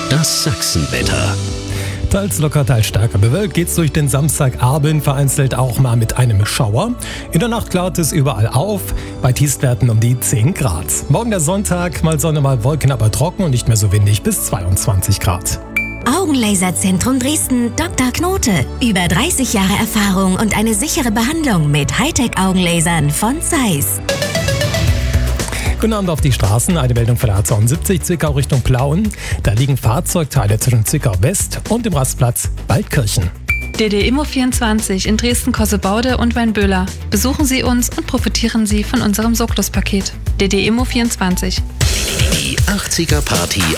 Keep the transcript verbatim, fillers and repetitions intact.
Das Sachsenwetter. Teils locker, teils stärker bewölkt geht's durch den Samstagabend, vereinzelt auch mal mit einem Schauer. In der Nacht klart es überall auf, bei Tiefstwerten um die zehn Grad. Morgen der Sonntag, mal Sonne, mal Wolken, aber trocken und nicht mehr so windig, bis zweiundzwanzig Grad. Augenlaserzentrum Dresden, Doktor Knote. Über dreißig Jahre Erfahrung und eine sichere Behandlung mit Hightech-Augenlasern von Zeiss. Guten Abend auf die Straßen. Eine Meldung von der A zweiundsiebzig, Zwickau Richtung Plauen. Da liegen Fahrzeugteile zwischen Zwickau West und dem Rastplatz Waldkirchen. D D Immo vierundzwanzig in Dresden-Kossebaude und Weinböhler. Besuchen Sie uns und profitieren Sie von unserem Sorglos-Paket. D D Immo vierundzwanzig. Die achtziger Party